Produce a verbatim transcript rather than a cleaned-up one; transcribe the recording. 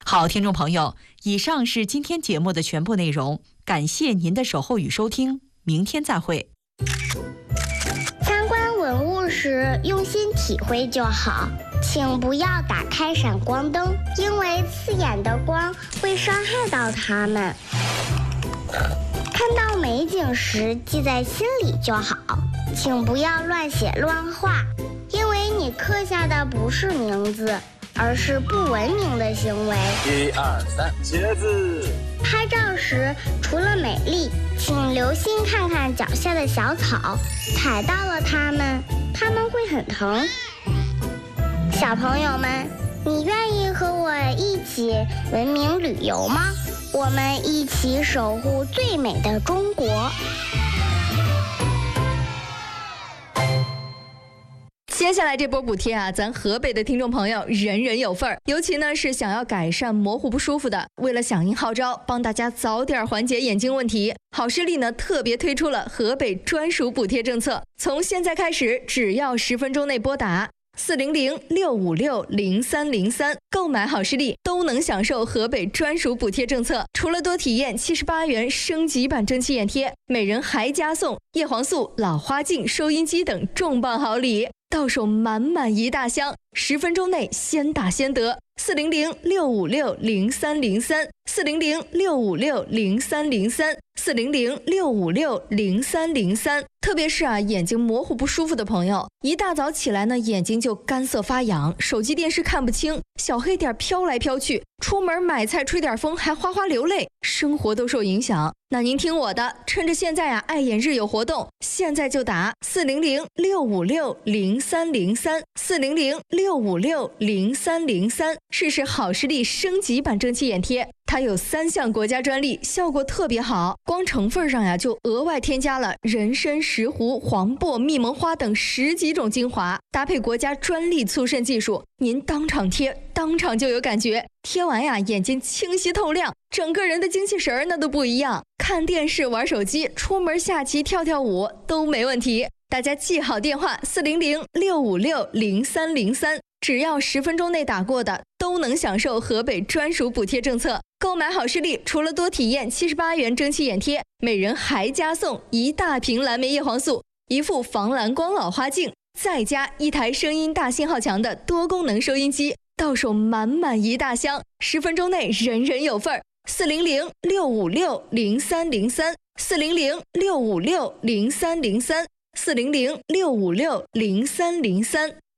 好，听众朋友，以上是今天节目的全部内容，感谢您的守候与收听，明天再会。 参观文物时用心体会就好，请不要打开闪光灯，因为刺眼的光会伤害到它们。看到美景时记在心里就好，请不要乱写乱画，因为你刻下的不是名字，而是不文明的行为。 一二三，茄子。 拍照时除了美丽，请留心看看脚下的小草，踩到了它们，它们会很疼。小朋友们，你愿意和我一起文明旅游吗？我们一起守护最美的中国。 接下来这波补贴啊，咱河北的听众朋友人人有份儿。尤其呢是想要改善模糊不舒服的，为了响应号召，帮大家早点缓解眼睛问题，好视力呢特别推出了河北专属补贴政策。从现在开始，只要十分钟内拨打四零零六五六零三零三购买好视力，都能享受河北专属补贴政策。除了多体验七十八元升级版蒸汽眼贴，每人还加送叶黄素、老花镜、收音机等重磅好礼，到手满满一大箱，十分钟内先打先得。四零零六五六零三零三，四零零六五六零三零三，四零零六五六零三零三。特别是啊，眼睛模糊不舒服的朋友，一大早起来呢，眼睛就干涩发痒，手机电视看不清，小黑点飘来飘去，出门买菜吹点风还哗哗流泪，生活都受影响。那您听我的，趁着现在啊爱眼日有活动，现在就打四零零六五六零三零三，四零零六五六零三零三，试试好视力升级版蒸汽眼贴。它有三项国家专利，效果特别好。光成分上呀，就额外添加了人参、石斛、黄柏、蜜蒙花等十几种精华，搭配国家专利促渗技术，您当场贴，当场就有感觉。贴完呀，眼睛清晰透亮，整个人的精气神儿那都不一样。看电视、玩手机、出门下棋、跳跳舞都没问题。大家记好电话四零零六五六零三零三，只要十分钟内打过的，都能享受河北专属补贴政策。购买好视力，除了多体验七十八元蒸汽眼贴，每人还加送一大瓶蓝莓叶黄素、一副防蓝光老花镜，再加一台声音大信号强的多功能收音机，到手满满一大箱，十分钟内人人有份儿。四零零六五六零三零三，四零零六五六零三零三，四零零六五六零三零三。